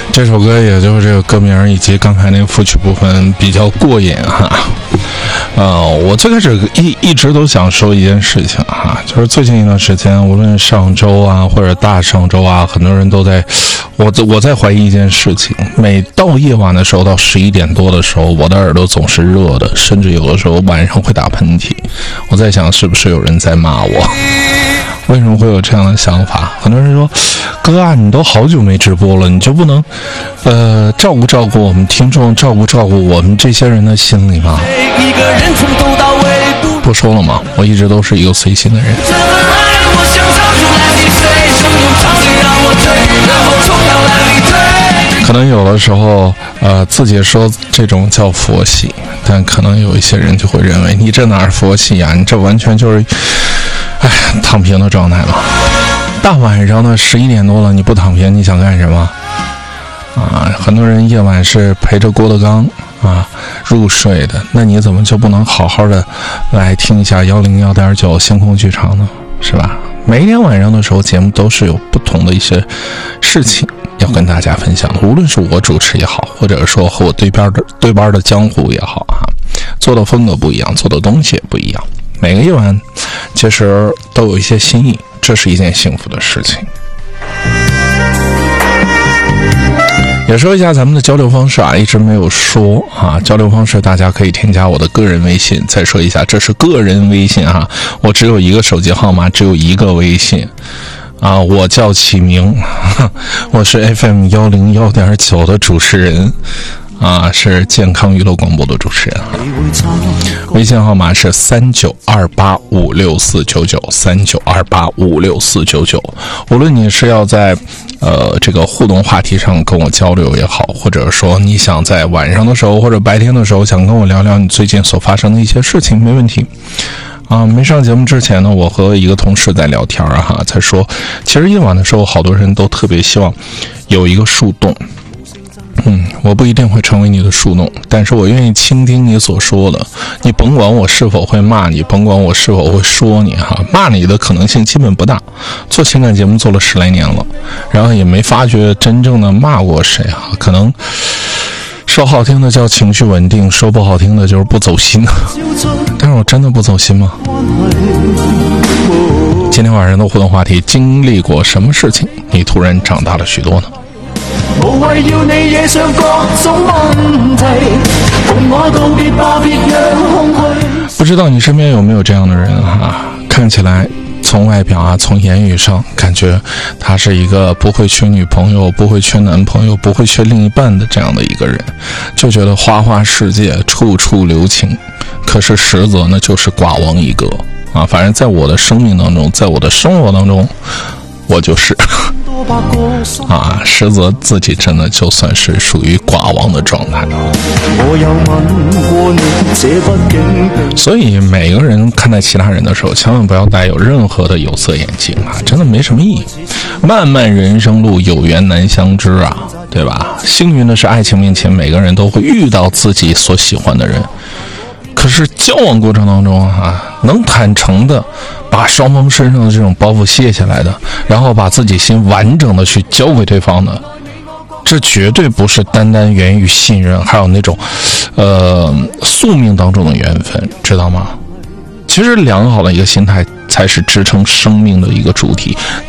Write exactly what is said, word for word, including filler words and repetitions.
这首歌也就是这个歌名以及刚才那个副曲部分比较过瘾哈。呃，我最开始一一直都想说一件事情哈，就是最近一段时间，无论上周啊或者大上周啊，很多人都在，我我在怀疑一件事情，每到夜晚的时候，到十一点多的时候，我的耳朵总是热的，甚至有的时候晚上会打喷嚏。我在想，是不是有人在骂我？为什么会有这样的想法？很多人说，哥啊，你都好久没直播了，你就不能呃照顾照顾我们听众，照顾照顾我们这些人的心理吗？不说了吗？我一直都是一个随心的人。可能有的时候呃自己说这种叫佛系，但可能有一些人就会认为你这哪是佛系啊，你这完全就是哎躺平的状态嘛。大晚上的十一点多了，你不躺平你想干什么啊？很多人夜晚是陪着郭德纲啊入睡的，那你怎么就不能好好的来听一下幺零幺点九星空剧场呢？是吧？每一天晚上的时候，节目都是有不同的一些事情要跟大家分享的，无论是我主持也好，或者说和我对边的对班的江湖也好啊，做的风格不一样，做的东西也不一样。每个夜晚其实都有一些新意，这是一件幸福的事情。也说一下咱们的交流方式啊，一直没有说啊。交流方式大家可以添加我的个人微信。再说一下，这是个人微信啊，我只有一个手机号码，只有一个微信啊。我叫启明，我是 F M 幺零幺点九的主持人啊，是健康娱乐广播的主持人。微信号码是三九二八五六四九九三九二八五六四九九。无论你是要在呃这个互动话题上跟我交流也好，或者说你想在晚上的时候或者白天的时候想跟我聊聊你最近所发生的一些事情，没问题。啊，没上节目之前呢，我和一个同事在聊天啊，哈，在说，其实夜晚的时候，好多人都特别希望有一个树洞。嗯，我不一定会成为你的树洞，但是我愿意倾听你所说的。你甭管我是否会骂你，甭管我是否会说你哈，骂你的可能性基本不大。做情感节目做了十来年了，然后也没发觉真正的骂过谁哈，可能说好听的叫情绪稳定，说不好听的就是不走心。但是我真的不走心吗？今天晚上的互动话题，经历过什么事情你突然长大了许多呢？不知道你身边有没有这样的人啊？看起来从外表啊，从言语上感觉他是一个不会缺女朋友，不会缺男朋友，不会缺另一半的这样的一个人，就觉得花花世界处处留情，可是实则呢就是寡王一个啊。反正在我的生命当中，在我的生活当中，我就是啊，实则自己真的就算是属于寡王的状态。所以每个人看待其他人的时候，千万不要带有任何的有色眼镜啊，真的没什么意义。漫漫人生路，有缘难相知啊，对吧？幸运的是，爱情面前每个人都会遇到自己所喜欢的人。可是交往过程当中啊，能坦诚的把双方身上的这种包袱卸下来的，然后把自己心完整的去交给对方的，这绝对不是单单源于信任，还有那种呃宿命当中的缘分，知道吗？其实良好的一个心态才是支撑生命的一个主体。